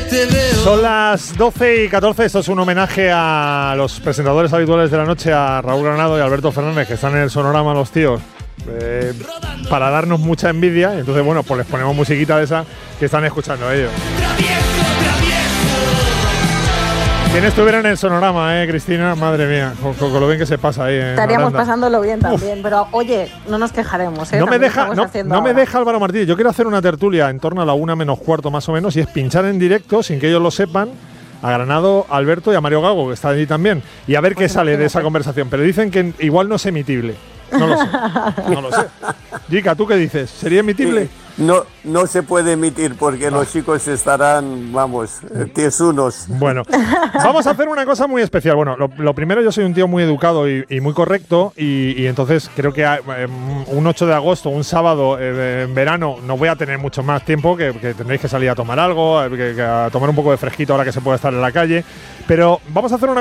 Son las 12:14, esto es un homenaje a los presentadores habituales de la noche, a Raúl Granado y Alberto Fernández, que están en el Sonorama los tíos, para darnos mucha envidia. Entonces, bueno, pues les ponemos musiquita de esa que están escuchando ellos. ¿Quién estuviera en el Sonorama, Cristina? Madre mía, con lo bien que se pasa ahí. Estaríamos Aranda. pasándolo bien también, pero oye, no nos quejaremos. No me deja Álvaro Martínez. Yo quiero hacer una tertulia en torno a la 1 menos cuarto más o menos, y es pinchar en directo, sin que ellos lo sepan, a Granado, a Alberto y a Mario Gago, que está allí también, y a ver qué sale de esa conversación. Pero dicen que igual no es emitible. No lo sé. No lo sé. Jica, ¿tú qué dices? ¿Sería emitible? No se puede emitir porque los chicos estarán, tiesunos. Bueno, vamos a hacer una cosa muy especial. Bueno, lo primero, yo soy un tío muy educado y muy correcto, y entonces creo que un 8 de agosto, un sábado en verano, no voy a tener mucho más tiempo, que tendréis que salir a tomar algo, a tomar un poco de fresquito ahora que se puede estar en la calle. Pero vamos a hacer una